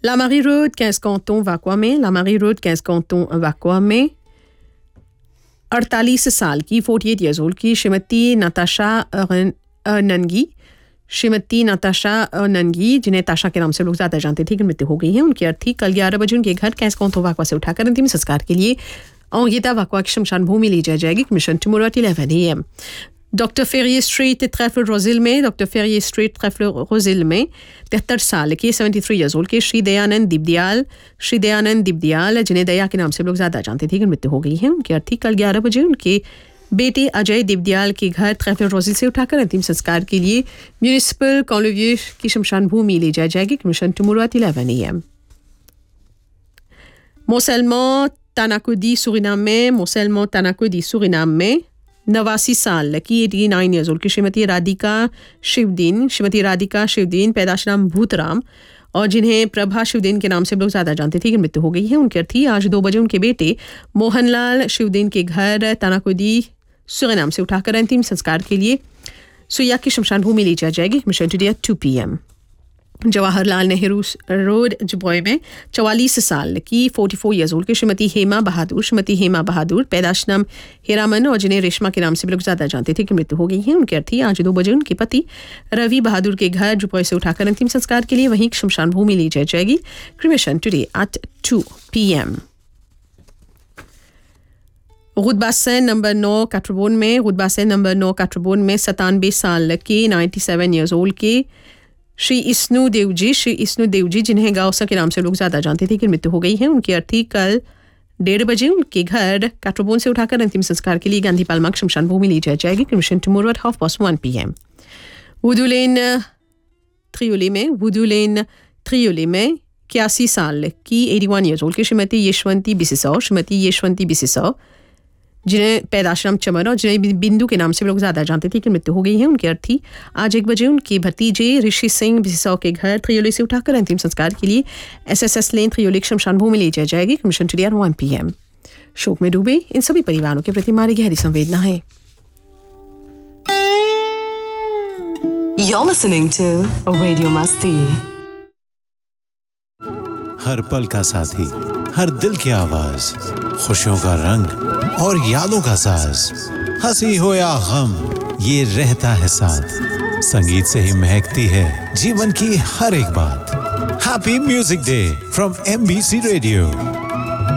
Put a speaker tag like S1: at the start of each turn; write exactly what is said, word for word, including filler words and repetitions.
S1: La Marie Road, quinze cantons Vacuame, La Marie Road, quinze cantons Vacuame, अड़तालीस साल की अड़तालीस years old की श्रीमती नताशा अरनंगी श्रीमती नताशा अरनंगी जिन्हें ताशा के नाम से लोग ज़्यादा जानते थे कि मृत्यु हो गई है। उनकी अर्थी कल ग्यारह बजे उनके घर कैस कौंतो वाकवा से उठाकर अंतिम संस्कार के लिए अंगिता वाकवा की शमशान भूमि ली जाएगी। Mission tomorrow at eleven A M doctor फेरिए street truffle रोजिल में डॉक्टर फेरिए स्ट्रीट ट्रैफल रोजिल में तिहत्तर साल के सेवेंटी थ्री ईयर्स ओल्ड के श्री दयानंद दीपदयाल श्री दयानंद दीपदयाल जिन्हें दया के नाम से लोग ज़्यादा जानते थे कि मृत्यु हो गई है। उनकी अर्थी कल ग्यारह बजे उनके बेटे अजय दीपदयाल के घर ट्रैफल रोजिल से उठाकर अंतिम संस्कार के लिए म्यूनिसिपल कॉलोवियर की शमशान भूमि ले जाई जाएगी। Mission tomorrow at eleven A M मोसेलमो तानाकुदी Suriname में मोसेलमो तानाकुदी सुरिनाम में नवासी साल की एटी नाइन ईयर्स ओल्ड की श्रीमती राधिका शिवदीन श्रीमती राधिका शिवदीन पैदाश नाम भूतराम और जिन्हें प्रभा शिवदीन के नाम से लोग ज़्यादा जानते थे कि मृत्यु हो गई है। उनकी अर्थी आज दो बजे उनके बेटे मोहनलाल शिवदीन के घर तानाकुदी सुरिनाम से उठाकर अंतिम संस्कार के लिए सुइया की शमशान भूमि ली जाएगी। Mission today to P M Jawaharlal Nehru road जुबोई में चवालीस साल की चौवालीस ईयर्स ओल्ड की श्रीमती हेमा बहादुर श्रीमती हेमा बहादुर पैदाश नाम हीरामन और जिन्हें रेशमा के नाम से लोग ज़्यादा जानते थे कि मृत्यु हो गई है। उनके अर्थी आज दो बजे उनके पति रवि बहादुर के घर जुबोई से उठाकर अंतिम संस्कार के लिए वहीं शमशान भूमि ली जाएगी। Cremation today at to P M गुदबासन number नौ काट्रबोन में गुदबासन नंबर नौ काट्रबोन में सतानवे साल के नाइन्टी सेवन ईयर्स ओल्ड के श्री इस्नू देवजी श्री इस्नू देवजी जिन्हें गावसा के नाम से लोग ज़्यादा जानते थे कि मृत्यु हो गई है। उनकी अर्थी कल डेढ़ बजे उनके घर काट्रबोन से उठाकर अंतिम संस्कार के लिए गांधी पालमाक शमशान भूमि ली जाएगी। Mission tomorrow at half past one P M वुडू लेन थ्रियोली में वुडू लेन थ्रियोली में इक्यासी साल की एटी वन ईयर्स ओल्ड की श्रीमती यशवंती बिसिसौ श्रीमती यशवंती बिसिसौ जिन्हें पैदाशराम चमन और जिन्हें बिंदु के नाम से लोग ज़्यादा जानते थे कि मृत्यु हो गई है। उनकी अर्थी आज एक बजे उनके भतीजे ऋषि सिंह बिसिसौ के घर थ्रियोली से उठाकर अंतिम संस्कार के लिए एस एस एस लेन थ्रियोली शमशान भूमि ले जाई जाएगी। Mission today at one P M शोक में डूबे इन सभी परिवारों के प्रति हमारी गहरी संवेदना है।
S2: You're listening to Radio Masti.
S3: हर पल का साथी, हर दिल की आवाज, खुशियों का रंग और यादों का साज, हंसी हो या गम, ये रहता है साथ। संगीत से ही महकती है जीवन की हर एक बात। Happy music day from M B C radio.